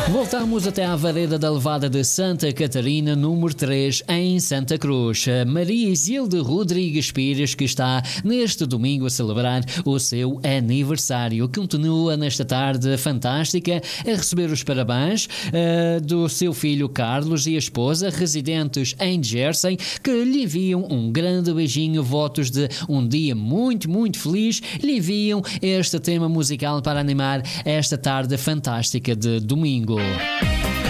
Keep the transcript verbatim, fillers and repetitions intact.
Voltamos até à Vareda da Levada de Santa Catarina, número três, em Santa Cruz. Maria Isilde Rodrigues Pires, que está neste domingo a celebrar o seu aniversário. Continua nesta tarde fantástica a receber os parabéns uh, do seu filho Carlos e a esposa, residentes em Jersey, que lhe enviam um grande beijinho, votos de um dia muito, muito feliz. Lhe enviam este tema musical para animar esta tarde fantástica de domingo.